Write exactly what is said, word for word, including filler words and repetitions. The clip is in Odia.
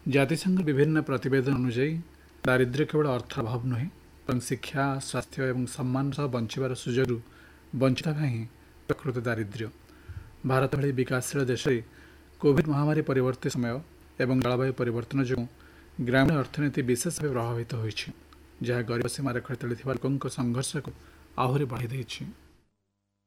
ଜାତିସଂଘ ବିଭିନ୍ନ ପ୍ରତିବେଦନ ଅନୁଯାୟୀ ଦାରିଦ୍ର୍ୟ କେବଳ ଅର୍ଥ ଅଭାବ ନୁହେଁ ବରଂ ଶିକ୍ଷା ସ୍ୱାସ୍ଥ୍ୟ ଏବଂ ସମ୍ମାନ ସହ ବଞ୍ଚିବାର ସୁଯୋଗରୁ ବଞ୍ଚିତ ହେବା ହିଁ ପ୍ରକୃତ ଦାରିଦ୍ର୍ୟ। ଭାରତ ଭଳି ବିକାଶଶୀଳ ଦେଶରେ କୋଭିଡ ମହାମାରୀ ପରବର୍ତ୍ତୀ ସମୟ ଏବଂ ଜଳବାୟୁ ପରିବର୍ତ୍ତନ ଯୋଗୁଁ ଗ୍ରାମୀଣ ଅର୍ଥନୀତି ବିଶେଷ ଭାବେ ପ୍ରଭାବିତ ହୋଇଛି, ଯାହା ଗରିବ ସୀମାରେଖା ତଳେ ଥିବା ଲୋକଙ୍କ ସଂଘର୍ଷକୁ ଆହୁରି ବଢ଼ାଇ ଦେଇଛି।